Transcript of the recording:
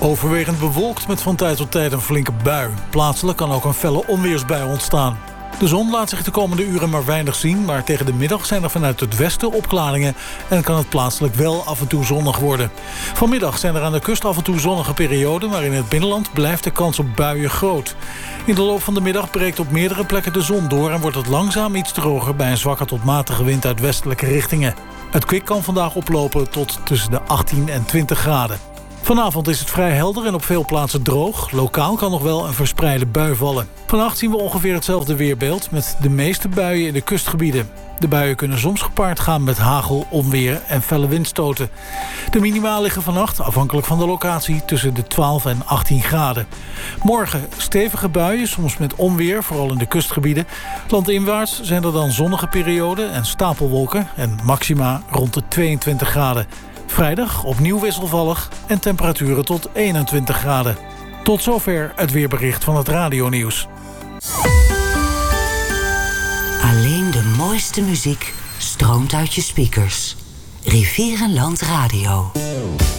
Overwegend bewolkt met van tijd tot tijd een flinke bui. Plaatselijk kan ook een felle onweersbui ontstaan. De zon laat zich de komende uren maar weinig zien, maar tegen de middag zijn er vanuit het westen opklaringen en kan het plaatselijk wel af en toe zonnig worden. Vanmiddag zijn er aan de kust af en toe zonnige perioden, maar in het binnenland blijft de kans op buien groot. In de loop van de middag breekt op meerdere plekken de zon door en wordt het langzaam iets droger bij een zwakke tot matige wind uit westelijke richtingen. Het kwik kan vandaag oplopen tot tussen de 18 en 20 graden. Vanavond is het vrij helder en op veel plaatsen droog. Lokaal kan nog wel een verspreide bui vallen. Vannacht zien we ongeveer hetzelfde weerbeeld met de meeste buien in de kustgebieden. De buien kunnen soms gepaard gaan met hagel, onweer en felle windstoten. De minima liggen vannacht, afhankelijk van de locatie, tussen de 12 en 18 graden. Morgen stevige buien, soms met onweer, vooral in de kustgebieden. Landinwaarts zijn er dan zonnige perioden en stapelwolken en maxima rond de 22 graden. Vrijdag opnieuw wisselvallig en temperaturen tot 21 graden. Tot zover het weerbericht van het radionieuws. Alleen de mooiste muziek stroomt uit je speakers. Rivierenland Radio.